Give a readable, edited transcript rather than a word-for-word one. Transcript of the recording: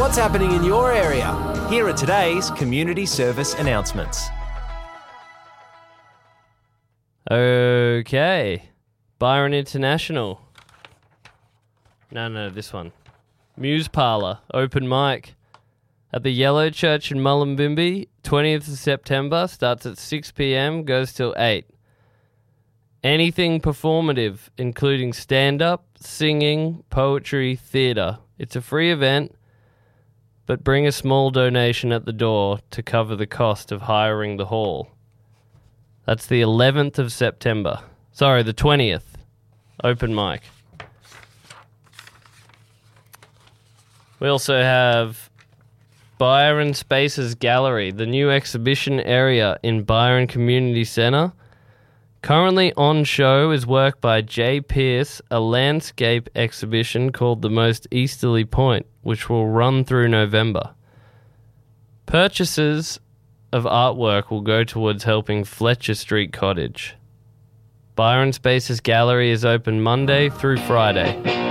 What's happening in your area? Here are today's community service announcements. Okay. Byron International. No, this one. Muse Parlour, open mic at the Yellow Church in Mullumbimby, 20th of September, starts at 6 p.m, goes till 8. Anything performative, including stand-up, singing, poetry, theatre. It's a free event, but bring a small donation at the door to cover the cost of hiring the hall. That's the 11th of September. Sorry, the 20th. Open mic. We also have Byron Spaces Gallery, the new exhibition area in Byron Community Centre. Currently on show is work by Jay Pearce, a landscape exhibition called The Most Easterly Point, which will run through November. Purchases of artwork will go towards helping Fletcher Street Cottage. Byron Spaces Gallery is open Monday through Friday.